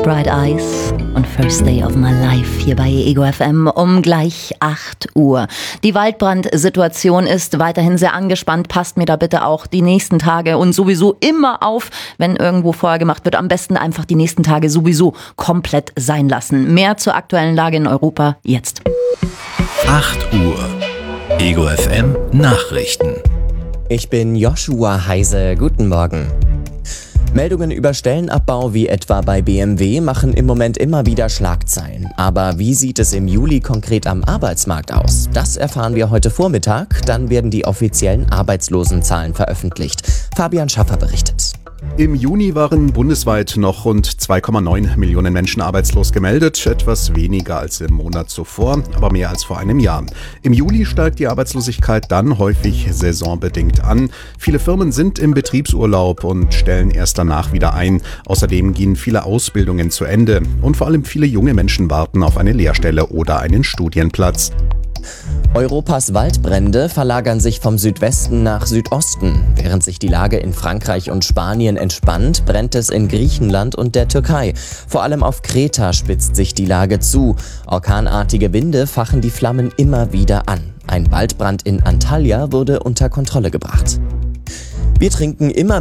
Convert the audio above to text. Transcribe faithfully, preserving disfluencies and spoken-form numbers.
Bright Eyes und First Day of My Life hier bei Ego F M um gleich acht Uhr. Die Waldbrandsituation ist weiterhin sehr angespannt. Passt mir da bitte auch die nächsten Tage und sowieso immer auf, wenn irgendwo Feuer gemacht wird. Am besten einfach die nächsten Tage sowieso komplett sein lassen. Mehr zur aktuellen Lage in Europa jetzt. acht Uhr. Ego F M Nachrichten. Ich bin Joshua Heise. Guten Morgen. Meldungen über Stellenabbau wie etwa bei B M W machen im Moment immer wieder Schlagzeilen. Aber wie sieht es im Juli konkret am Arbeitsmarkt aus? Das erfahren wir heute Vormittag. Dann werden die offiziellen Arbeitslosenzahlen veröffentlicht. Fabian Schaffer berichtet. Im Juni waren bundesweit noch rund zwei Komma neun Millionen Menschen arbeitslos gemeldet, etwas weniger als im Monat zuvor, aber mehr als vor einem Jahr. Im Juli steigt die Arbeitslosigkeit dann häufig saisonbedingt an. Viele Firmen sind im Betriebsurlaub und stellen erst danach wieder ein. Außerdem gehen viele Ausbildungen zu Ende und vor allem viele junge Menschen warten auf eine Lehrstelle oder einen Studienplatz. Europas Waldbrände verlagern sich vom Südwesten nach Südosten. Während sich die Lage in Frankreich und Spanien entspannt, brennt es in Griechenland und der Türkei. Vor allem auf Kreta spitzt sich die Lage zu. Orkanartige Winde fachen die Flammen immer wieder an. Ein Waldbrand in Antalya wurde unter Kontrolle gebracht. Wir trinken immer